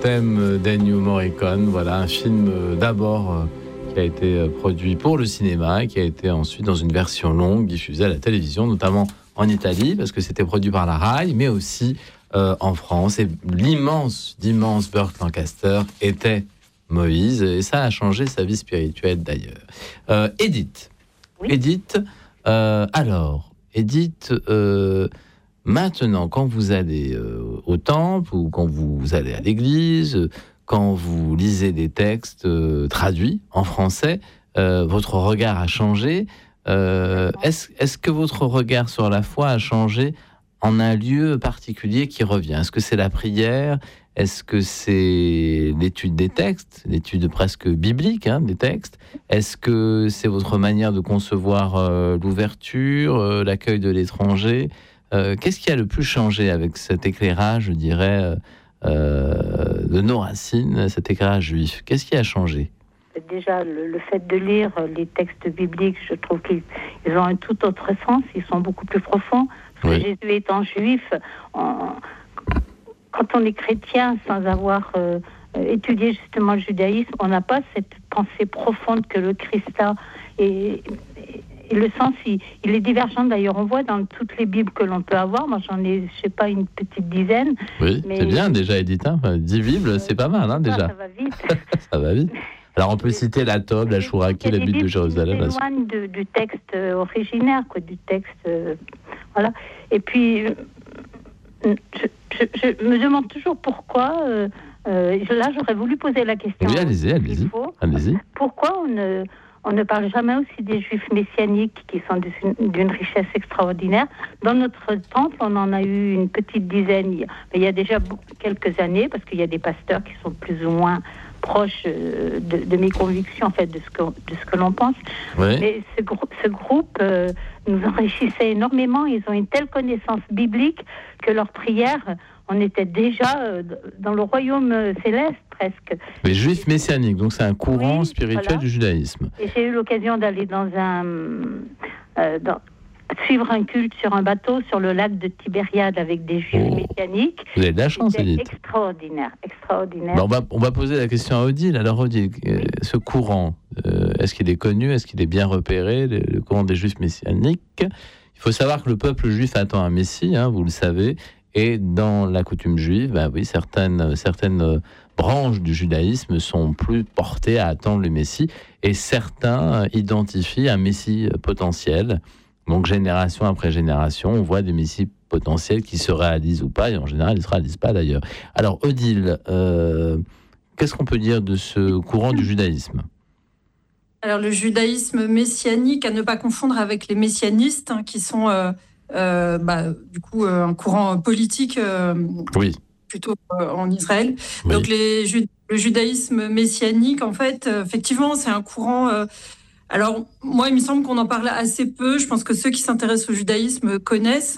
thème d'Ennio Morricone. Voilà, un film d'abord qui a été produit pour le cinéma et qui a été ensuite dans une version longue diffusée à la télévision, notamment en Italie, parce que c'était produit par la RAI, mais aussi en France. Et d'immense Burt Lancaster était Moïse, et ça a changé sa vie spirituelle d'ailleurs. Edith. Oui. Edith, maintenant, quand vous allez au temple ou quand vous allez à l'église, quand vous lisez des textes traduits en français, votre regard a changé. Est-ce que votre regard sur la foi a changé en un lieu particulier qui revient? Est-ce que c'est la prière? Est-ce que c'est l'étude des textes, l'étude presque biblique des textes? Est-ce que c'est votre manière de concevoir l'ouverture, l'accueil de l'étranger? Qu'est-ce qui a le plus changé avec cet éclairage, je dirais, de nos racines, cet éclairage juif? Qu'est-ce qui a changé? Déjà, le fait de lire les textes bibliques, je trouve qu'ils ont un tout autre sens, ils sont beaucoup plus profonds. Parce que Jésus étant juif, quand on est chrétien sans avoir étudié justement le judaïsme, on n'a pas cette pensée profonde que le Christ a. Et le sens, il est divergent. D'ailleurs, on voit dans toutes les Bibles que l'on peut avoir. Moi, j'en ai, je sais pas, une petite dizaine. Oui, mais c'est bien déjà, Edith. 10 Bibles, c'est pas mal, déjà. Ça va vite. Ça va vite. Alors, on peut citer la Tob, la Chouraki, la Bible de Jérusalem. C'est loin du texte originaire, du texte... voilà. Et puis, je me demande toujours pourquoi... là, j'aurais voulu poser la question. Oui, allez-y. Pourquoi on ne parle jamais aussi des Juifs messianiques qui sont d'une richesse extraordinaire? Dans notre temple, on en a eu une petite dizaine, mais il y a déjà quelques années, parce qu'il y a des pasteurs qui sont plus ou moins proches de mes convictions, en fait, de ce que l'on pense. Oui. Mais ce groupe nous enrichissait énormément. Ils ont une telle connaissance biblique que leurs prières, on était déjà dans le royaume céleste, presque. Les Juifs messianiques, donc c'est un courant spirituel du judaïsme. Et j'ai eu l'occasion d'aller suivre un culte sur un bateau sur le lac de Tibériade avec des Juifs messianiques. Vous avez de la chance, Edith. Extraordinaire. On va poser la question à Odile. Alors Odile, ce courant, est-ce qu'il est connu? Est-ce qu'il est bien repéré, le courant des Juifs messianiques? Il faut savoir que le peuple juif attend un Messie, vous le savez. Et dans la coutume juive, certaines branches du judaïsme sont plus portées à attendre le Messie, et certains identifient un Messie potentiel. Donc génération après génération, on voit des Messies potentiels qui se réalisent ou pas, et en général, ils ne se réalisent pas d'ailleurs. Alors Odile, qu'est-ce qu'on peut dire de ce courant du judaïsme? Alors le judaïsme messianique, à ne pas confondre avec les messianistes, qui sont... du coup, un courant politique plutôt en Israël. Oui. Donc, le judaïsme messianique, en fait, effectivement, c'est un courant... alors, moi, il me semble qu'on en parle assez peu. Je pense que ceux qui s'intéressent au judaïsme connaissent.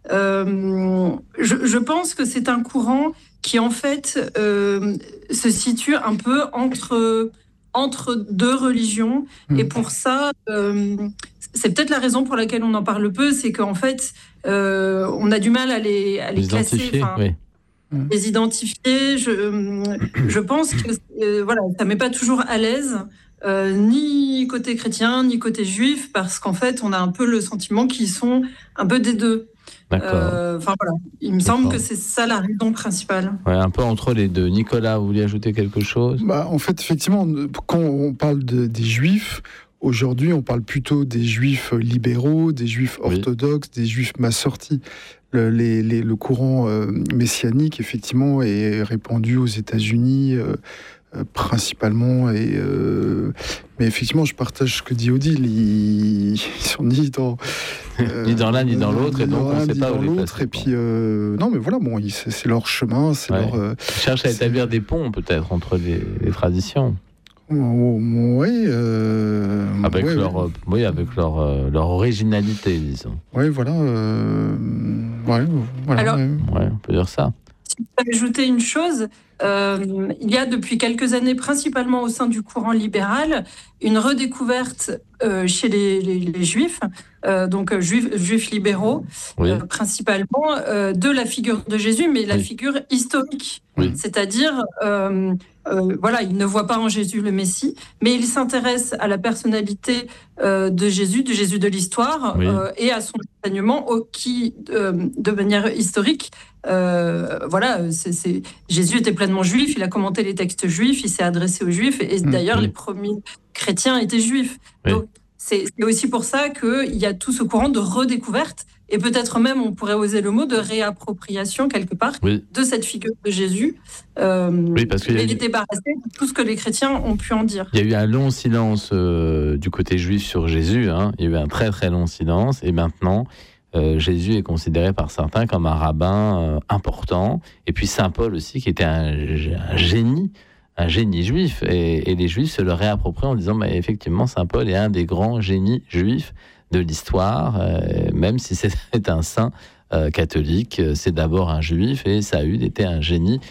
Je pense que c'est un courant qui, en fait, se situe un peu entre deux religions. Et pour ça... c'est peut-être la raison pour laquelle on en parle peu, c'est qu'en fait, on a du mal à les classer, les identifier. Je pense que ça met pas toujours à l'aise, ni côté chrétien, ni côté juif, parce qu'en fait, on a un peu le sentiment qu'ils sont un peu des deux. Il me semble que c'est ça la raison principale. Ouais, un peu entre les deux. Nicolas, vous voulez ajouter quelque chose? En fait, effectivement, quand on parle des juifs, aujourd'hui, on parle plutôt des juifs libéraux, des juifs orthodoxes, des juifs massortis. Le courant messianique, effectivement, est répandu aux États-Unis principalement. Mais effectivement, je partage ce que dit Odile. Ils sont ni dans l'un ni dans l'autre, et donc on ne sait pas où les placer. Et puis, non, mais voilà, c'est leur chemin. Ils cherchent à établir des ponts, peut-être, entre les traditions. Avec leur originalité, disons. Oui, voilà. Alors, on peut dire ça. Si je peux ajouter une chose, il y a depuis quelques années, principalement au sein du courant libéral, une redécouverte chez les Juifs, donc juifs libéraux, principalement, de la figure de Jésus, mais la figure historique. C'est-à-dire, ils ne voient pas en Jésus le Messie, mais ils s'intéressent à la personnalité de Jésus de l'histoire, et à son enseignement qui, de manière historique, Jésus était pleinement juif, il a commenté les textes juifs, il s'est adressé aux juifs, et d'ailleurs les premiers chrétiens étaient juifs. Donc c'est aussi pour ça qu'il y a tout ce courant de redécouverte, et peut-être même, on pourrait oser le mot, de réappropriation quelque part de cette figure de Jésus, parce qu'il est débarrassé de tout ce que les chrétiens ont pu en dire. Il y a eu un long silence du côté juif sur Jésus, il y a eu un très très long silence, et maintenant Jésus est considéré par certains comme un rabbin important, et puis Saint Paul aussi, qui était un génie juif, et les juifs se le réapproprient en disant effectivement Saint Paul est un des grands génies juifs de l'histoire, même si c'est un saint catholique, c'est d'abord un juif, et Saül était un génie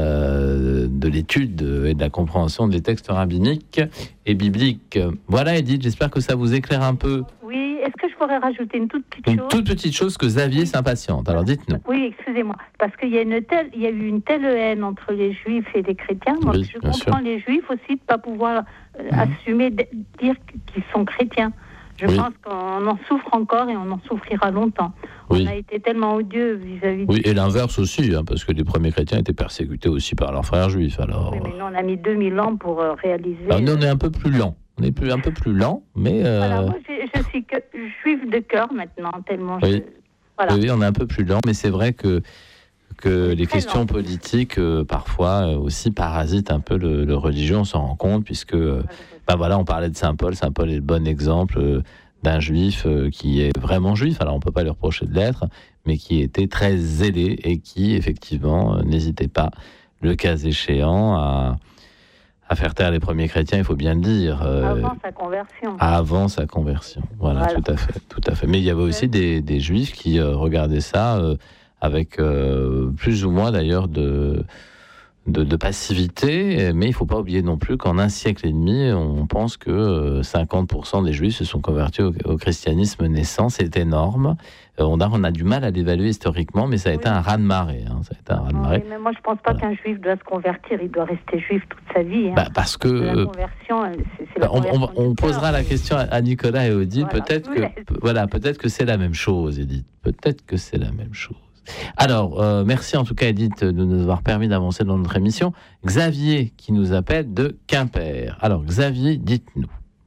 de l'étude et de la compréhension des textes rabbiniques et bibliques. Voilà, Edith, j'espère que ça vous éclaire un peu. Oui, est-ce que je pourrais rajouter une toute petite chose ? Une toute petite chose que Xavier s'impatiente, alors dites-nous. Oui, excusez-moi, parce qu'il y a eu une telle haine entre les juifs et les chrétiens. Moi, je comprends les juifs aussi de ne pas pouvoir assumer, dire qu'ils sont chrétiens. Je pense qu'on en souffre encore et on en souffrira longtemps. On a été tellement odieux vis-à-vis de... Oui, et l'inverse aussi, parce que les premiers chrétiens étaient persécutés aussi par leurs frères juifs. Alors... Oui, mais nous, on a mis 2000 ans pour réaliser... Alors, nous, on est un peu plus lent. Un peu plus lent, mais... Voilà, moi, je suis juive de cœur maintenant, tellement Oui, on est un peu plus lent, mais c'est vrai que les questions politiques, parfois, aussi parasitent un peu le religieux, on s'en rend compte, puisque... on parlait de Saint Paul. Saint Paul est le bon exemple d'un juif qui est vraiment juif. Alors, on ne peut pas lui reprocher de l'être, mais qui était très zélé et qui, effectivement, n'hésitait pas, le cas échéant, à faire taire les premiers chrétiens, il faut bien le dire. Avant sa conversion. Voilà. Tout à fait. Mais il y avait aussi des juifs qui regardaient ça avec plus ou moins, d'ailleurs, de passivité, mais il ne faut pas oublier non plus qu'en un siècle et demi, on pense que 50% des Juifs se sont convertis au christianisme naissant. C'est énorme. On a du mal à l'évaluer historiquement, mais ça a été un raz-de-marée. Oui, mais moi, je ne pense pas qu'un Juif doit se convertir. Il doit rester Juif toute sa vie. Parce que... La conversion, c'est la conversion on posera la question à Nicolas et Odile. Peut-être que c'est la même chose, Edith. Peut-être que c'est la même chose. Alors, merci en tout cas, Edith, de nous avoir permis d'avancer dans notre émission. Xavier qui nous appelle de Quimper. Alors, Xavier, dites-nous.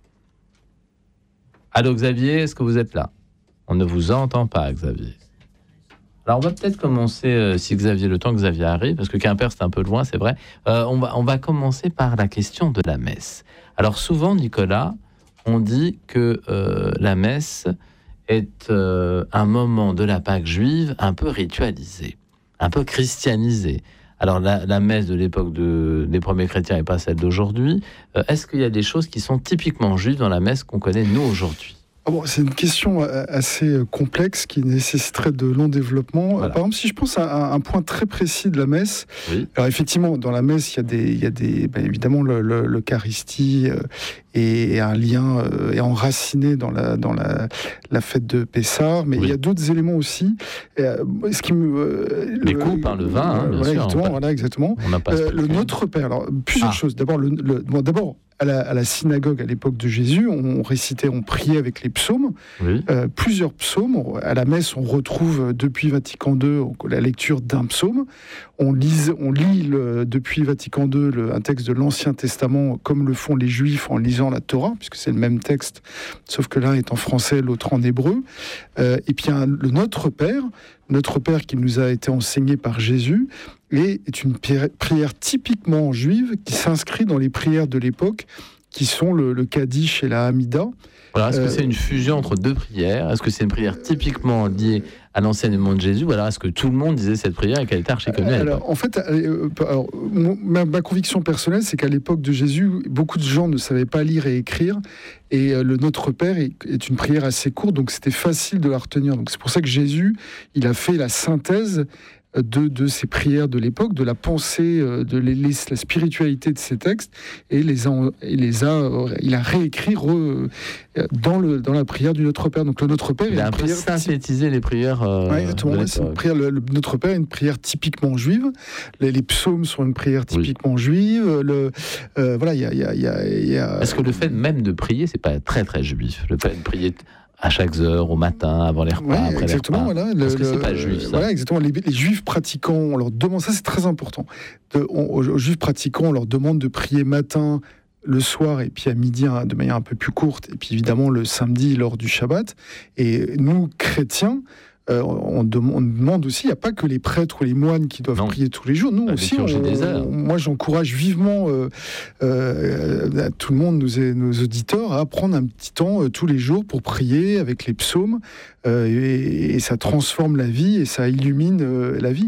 Allô, Xavier, est-ce que vous êtes là ? On ne vous entend pas, Xavier. Alors, on va peut-être commencer, si Xavier, le temps que Xavier arrive, parce que Quimper, c'est un peu loin, c'est vrai. On va commencer par la question de la messe. Alors, souvent, Nicolas, on dit que la messe est un moment de la Pâque juive un peu ritualisé, un peu christianisé. Alors la messe de l'époque des premiers chrétiens n'est pas celle d'aujourd'hui. Est-ce qu'il y a des choses qui sont typiquement juives dans la messe qu'on connaît nous aujourd'hui ? C'est une question assez complexe qui nécessiterait de long développement. Voilà. Par exemple, si je pense à un point très précis de la messe, alors effectivement, dans la messe, il y a évidemment l'Eucharistie et un lien est enraciné dans la fête de Pessah, mais il y a d'autres éléments aussi. Ce qui les coupes, le vin, bien sûr. Exactement. On n'a pas le Notre Père. Alors plusieurs choses. D'abord, d'abord. À la synagogue, à l'époque de Jésus, on priait avec les psaumes, plusieurs psaumes. À la messe, on retrouve depuis Vatican II la lecture d'un psaume. On lit depuis Vatican II un texte de l'Ancien Testament, comme le font les Juifs en lisant la Torah, puisque c'est le même texte, sauf que l'un est en français, l'autre en hébreu. Et puis le Notre Père qui nous a été enseigné par Jésus, est une prière typiquement juive qui s'inscrit dans les prières de l'époque, qui sont le Kaddish et la Hamida. Alors, est-ce que c'est une fusion entre deux prières ? Est-ce que c'est une prière typiquement liée à l'enseignement de Jésus ? Ou alors est-ce que tout le monde disait cette prière et qu'elle était archi-connue à l'époque ? En fait, ma conviction personnelle, c'est qu'à l'époque de Jésus, beaucoup de gens ne savaient pas lire et écrire. Et le Notre Père est une prière assez courte, donc c'était facile de la retenir. Donc c'est pour ça que Jésus, il a fait la synthèse de ces prières de l'époque, de la pensée, de la spiritualité de ces textes, et il a réécrit dans la prière du Notre Père. Donc le Notre Père, il a un peu synthétisé les prières. Exactement. C'est une prière, le Notre Père est une prière typiquement juive. Les psaumes sont une prière typiquement juive. Voilà, il y a. Est-ce que le fait même de prier, c'est pas très très juif? Le fait de prier à chaque heure, au matin, avant les repas, après exactement, les repas. Voilà, parce que c'est pas juif, ça. Voilà, exactement. Les juifs pratiquants, on leur demande, ça c'est très important. Aux juifs pratiquants, on leur demande de prier matin, le soir et puis à midi de manière un peu plus courte, et puis évidemment le samedi lors du Shabbat. Et nous, chrétiens, on demande aussi, il n'y a pas que les prêtres ou les moines qui doivent prier tous les jours. Nous aussi, moi j'encourage vivement tout le monde, nos auditeurs, à prendre un petit temps tous les jours pour prier avec les psaumes, et ça transforme la vie et ça illumine la vie.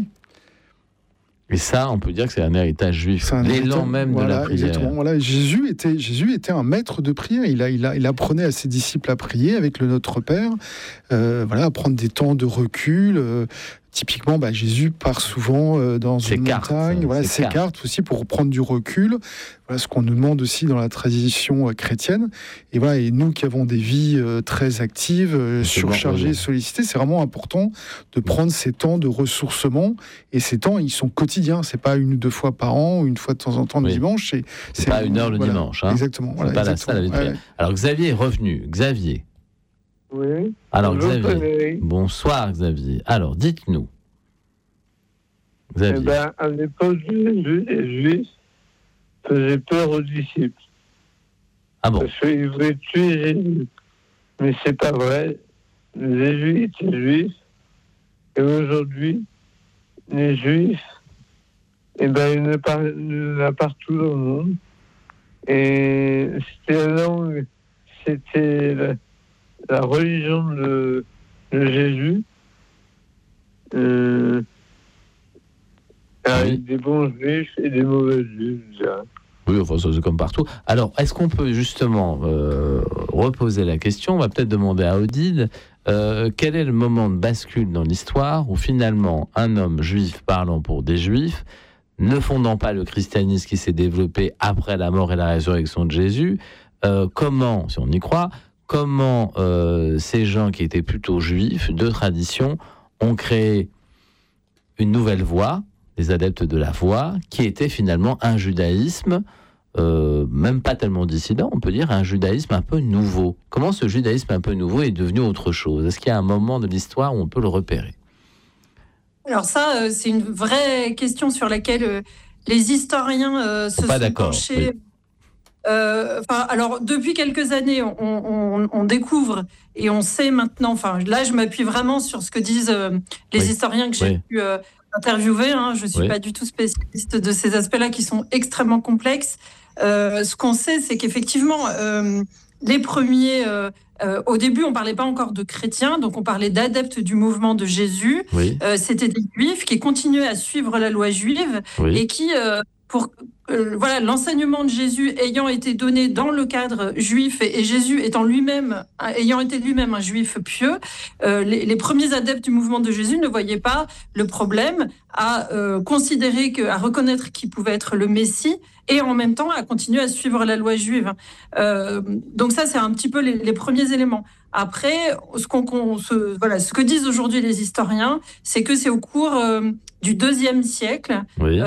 Et ça, on peut dire que c'est un héritage juif, l'élan même de la prière. Exactement, voilà. Jésus était un maître de prière. Il apprenait à ses disciples à prier avec le Notre Père, à prendre des temps de recul. Typiquement, Jésus part souvent dans une montagne, s'écarte aussi pour prendre du recul. Voilà ce qu'on nous demande aussi dans la tradition chrétienne. Et nous qui avons des vies très actives, surchargées, sollicitées, c'est vraiment important de prendre ces temps de ressourcement. Et ces temps, ils sont quotidiens. C'est pas 1 ou 2 fois par an, ou une fois de temps en temps le dimanche. C'est pas 1 heure le dimanche. Hein. Exactement. C'est pas la salle à prière. Alors Xavier est revenu. Xavier. Oui. Alors Xavier. Bonsoir Xavier. Alors dites-nous. Xavier. À l'époque, les Juifs faisaient peur aux disciples. Ah bon? Parce qu'ils voulaient tuer Jésus. Mais c'est pas vrai. Les Juifs étaient Juifs. Et aujourd'hui, les Juifs, il y en a partout dans le monde. Et c'était la langue, c'était la religion de Jésus, avec des bons juifs et des mauvais juifs. Oui, enfin, ça c'est comme partout. Alors, est-ce qu'on peut justement reposer la question? On va peut-être demander à Odile, quel est le moment de bascule dans l'histoire où finalement un homme juif parlant pour des juifs, ne fondant pas le christianisme qui s'est développé après la mort et la résurrection de Jésus, comment, si on y croit, comment ces gens qui étaient plutôt juifs, de tradition, ont créé une nouvelle voie, les adeptes de la voie, qui était finalement un judaïsme, même pas tellement dissident, on peut dire un judaïsme un peu nouveau. Comment ce judaïsme un peu nouveau est devenu autre chose? Est-ce qu'il y a un moment de l'histoire où on peut le repérer? Alors ça, c'est une vraie question sur laquelle les historiens se sont penchés. Oui. Alors, depuis quelques années, on découvre et on sait maintenant, là, je m'appuie vraiment sur ce que disent les historiens que j'ai pu interviewer. Je ne suis pas du tout spécialiste de ces aspects-là qui sont extrêmement complexes. Ce qu'on sait, c'est qu'effectivement, les premiers... au début, on ne parlait pas encore de chrétiens, donc on parlait d'adeptes du mouvement de Jésus. Oui. C'était des juifs qui continuaient à suivre la loi juive et qui... l'enseignement de Jésus ayant été donné dans le cadre juif et Jésus ayant été lui-même un juif pieux, les premiers adeptes du mouvement de Jésus ne voyaient pas le problème à reconnaître qu'il pouvait être le Messie et en même temps à continuer à suivre la loi juive. Donc ça, c'est un petit peu les premiers éléments. Après, ce que disent aujourd'hui les historiens, c'est que c'est au cours du IIe siècle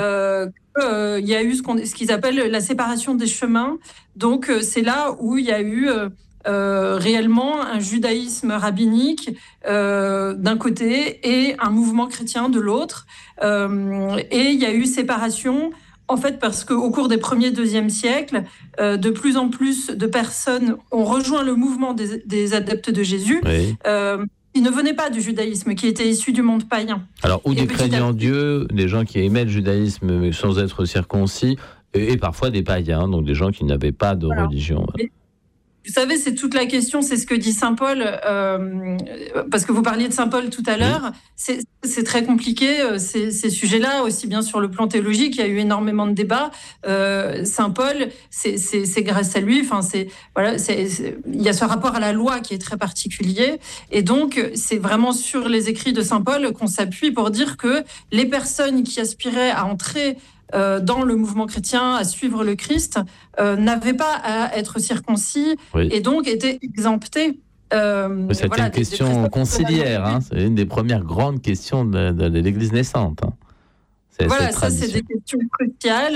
il y a eu ce qu'ils appellent la séparation des chemins. Donc, c'est là où il y a eu réellement un judaïsme rabbinique d'un côté et un mouvement chrétien de l'autre. Et il y a eu séparation, en fait, parce qu'au cours des premiers, deuxième siècles, de plus en plus de personnes ont rejoint le mouvement des adeptes de Jésus. Oui. Qui ne venaient pas du judaïsme, qui étaient issus du monde païen. Alors, ou des craignants Dieu, des gens qui aimaient le judaïsme mais sans être circoncis, et parfois des païens, donc des gens qui n'avaient pas de religion. Vous savez, c'est toute la question, c'est ce que dit Saint Paul, parce que vous parliez de Saint Paul tout à l'heure, c'est très compliqué, ces sujets-là, aussi bien sur le plan théologique, il y a eu énormément de débats. Saint Paul, c'est grâce à lui, il y a ce rapport à la loi qui est très particulier, et donc c'est vraiment sur les écrits de Saint Paul qu'on s'appuie pour dire que les personnes qui aspiraient à entrer dans le mouvement chrétien, à suivre le Christ, n'avaient pas à être circoncis et donc étaient exemptés. C'est une question conciliaire, hein, c'est une des premières grandes questions de l'Église naissante. Hein. C'est des questions cruciales.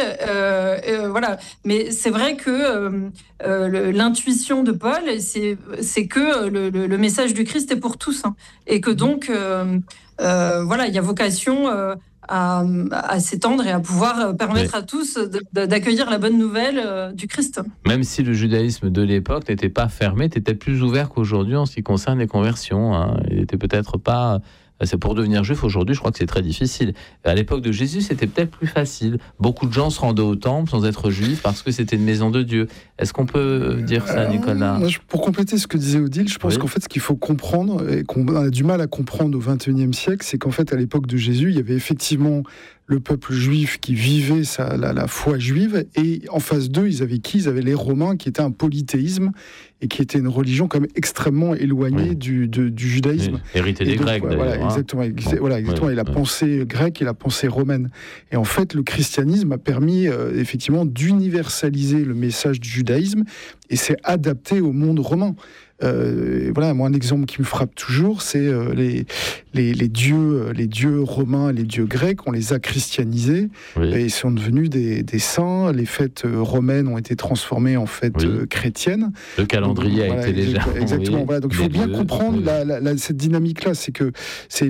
Mais c'est vrai que l'intuition de Paul, c'est que le message du Christ est pour tous, hein, et que donc, il y a vocation à s'étendre et à pouvoir permettre à tous d'accueillir la bonne nouvelle du Christ. Même si le judaïsme de l'époque n'était pas fermé, était plus ouvert qu'aujourd'hui en ce qui concerne les conversions. Hein. Il n'était peut-être pas... C'est pour devenir juif aujourd'hui, je crois que c'est très difficile. À l'époque de Jésus, c'était peut-être plus facile. Beaucoup de gens se rendaient au temple sans être juifs parce que c'était une maison de Dieu. Est-ce qu'on peut dire ça, Nicolas ? Pour compléter ce que disait Odile, je pense qu'en fait, ce qu'il faut comprendre, et qu'on a du mal à comprendre au XXIe siècle, c'est qu'en fait, à l'époque de Jésus, il y avait effectivement le peuple juif qui vivait la foi juive, et en face d'eux, ils avaient qui ? Ils avaient les Romains, qui étaient un polythéisme, et qui était une religion quand même extrêmement éloignée du judaïsme. Oui, hérité des Grecs, d'ailleurs. Exactement. Et la pensée grecque et la pensée romaine. Et en fait, le christianisme a permis effectivement d'universaliser le message du judaïsme, et c'est adapté au monde romain. Moi, un exemple qui me frappe toujours, c'est les dieux romains, les dieux grecs, on les a christianisés et ils sont devenus des saints. Les fêtes romaines ont été transformées en fêtes chrétiennes. Le calendrier a été légèrement... Exactement. Donc il faut bien comprendre cette dynamique-là, c'est que c'est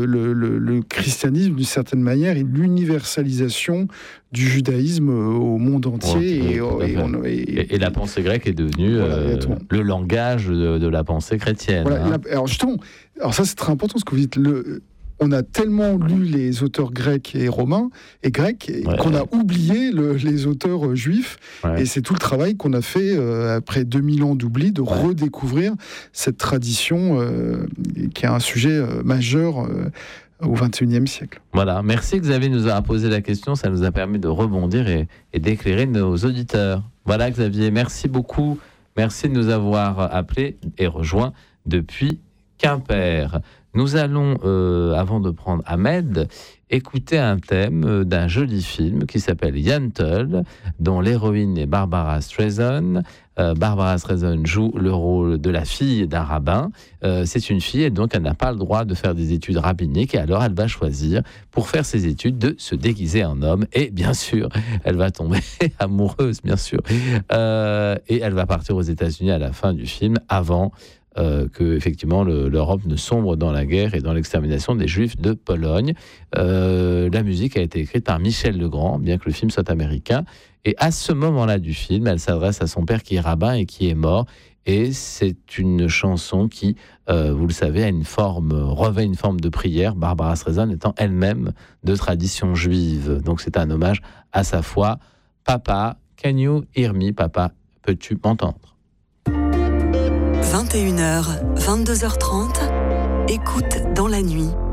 le christianisme, d'une certaine manière, et l'universalisation du judaïsme au monde entier. Et la pensée grecque est devenue le langage de la pensée chrétienne. Alors justement, ça c'est très important ce que vous dites. On a tellement lu les auteurs grecs et romains et grecs qu'on a oublié les auteurs juifs. Et c'est tout le travail qu'on a fait après 2000 ans d'oubli, de redécouvrir cette tradition qui est un sujet majeur au XXIe siècle. Voilà, merci Xavier nous a posé la question, ça nous a permis de rebondir et d'éclairer nos auditeurs. Voilà Xavier, merci beaucoup, merci de nous avoir appelés et rejoints depuis Quimper. Nous allons, avant de prendre Ahmed, écouter un thème d'un joli film qui s'appelle Yentl, dont l'héroïne est Barbara Streisand. Barbara Streisand joue le rôle de la fille d'un rabbin. C'est une fille et donc elle n'a pas le droit de faire des études rabbiniques, et alors elle va choisir, pour faire ses études, de se déguiser en homme, et bien sûr, elle va tomber amoureuse, bien sûr. Et elle va partir aux États-Unis à la fin du film, avant que effectivement l'Europe ne sombre dans la guerre et dans l'extermination des Juifs de Pologne. La musique a été écrite par Michel Legrand, bien que le film soit américain. Et à ce moment-là du film, elle s'adresse à son père qui est rabbin et qui est mort. Et c'est une chanson qui, vous le savez, revêt une forme de prière, Barbara Streisand étant elle-même de tradition juive. Donc c'est un hommage à sa foi. Papa, can you hear me? Papa, peux-tu m'entendre? 21h, 22h30, écoute dans la nuit.